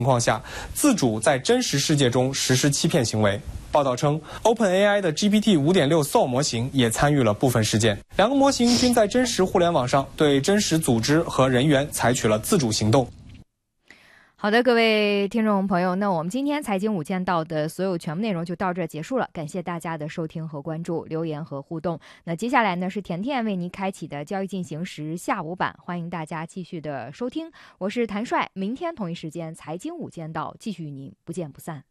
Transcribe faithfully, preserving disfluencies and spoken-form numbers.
情况下，自主在真实世界中实施欺骗行为。报道称 ，OpenAI 的 G P T 五点六 Soul 模型也参与了部分事件。两个模型均在真实互联网上对真实组织和人员采取了自主行动。 好的，各位听众朋友，那我们今天财经五件道的所有全部内容就到这结束了，感谢大家的收听和关注、留言和互动。那接下来呢是甜甜为您开启的交易进行时下午版，欢迎大家继续的收听。我是谭帅，明天同一时间财经五件道继续与您不见不散。